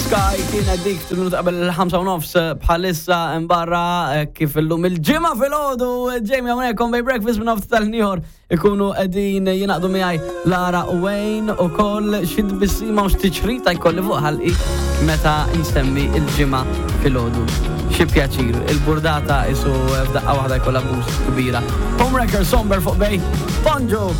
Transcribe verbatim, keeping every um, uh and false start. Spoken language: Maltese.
Sky kienet dik t-minuta qabel il-ħamsa u nofs bħalissa imbarra kif illum il-ġimgħa fil-ħodu Jamie hawnhekk on Bay Breakfast minn nofs tal-nieħor ikunu qegħdin jinaqdu miegħi Lara u Wayne ukoll xi tbissima u x'tiċrita jkolli fuq ħalqi meta nsemmi il-ġimgħa fil-ħodu. Xi pjaċir, il-burdata isu f'daqqa waħda jkollha boost kbira. Homewrecker Somber fuq Bay. Bonġo!